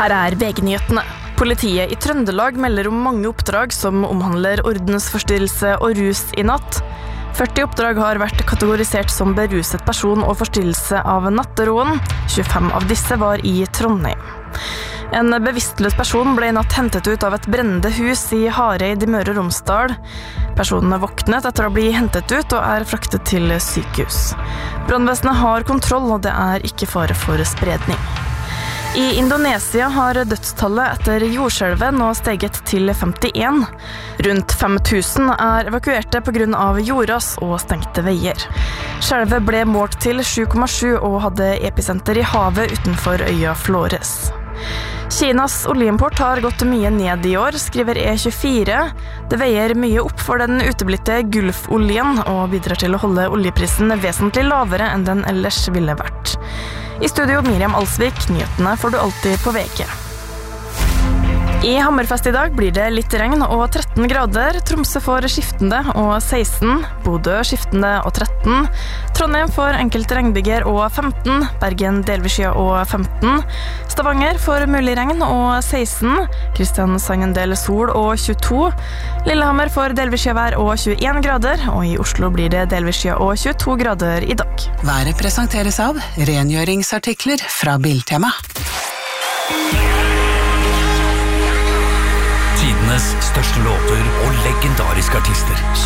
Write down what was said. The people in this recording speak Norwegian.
Her VG-nyhetene. Politiet i Trøndelag melder om mange oppdrag som omhandler ordensforstyrrelse og rus i natt. 40 oppdrag har vært kategorisert som beruset person og forstyrrelse av natteroen. 25 av disse var i Trondheim. En bevisstløs person ble i natt hentet ut av et brennende hus i Hareid i Møre og Romsdal. Personen våknet etter å bli hentet ut og fraktet til sykehus. Brannvesenet har kontroll, og det ikke fare for spredning. I Indonesia har dødstallet etter jordskjelvet nå steget til 51. Rundt 5000 evakuerte på grunn av jordras og stengte veier. Skjelvet ble målt til 7,7 og hadde episenter i havet utenfor øya Flores. Kinas oljeimport har gått mye ned i år, skriver E24. Det veier mye opp for den uteblitte Gulf-oljen og bidrar til å holde oljeprisen vesentlig lavere enn den ellers ville vært. I studio Miriam Alsvik, nyhetene får du alltid på VG. I Hammerfest i dag blir det litt regn og 13 grader. Tromsø får skiftende og 16. Bodø skiftende og 13. Trondheim får enkelte regnbyger og 15. Bergen delvis skya og 15. Stavanger får mulig regn og 16. Kristiansand en del sol og 22. Lillehammer får delvis skya og 21 grader. Og i Oslo blir det delvis skya og 22 grader i dag. Været presenteres av rengjøringsartikler fra Biltema. Tidenes største låter og legendariske artister.